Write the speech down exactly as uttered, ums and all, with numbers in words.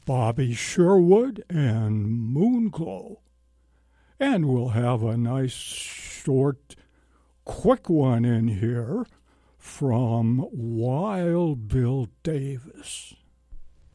Bobby Sherwood and Moonglow. And we'll have a nice, short, quick one in here from Wild Bill Davis.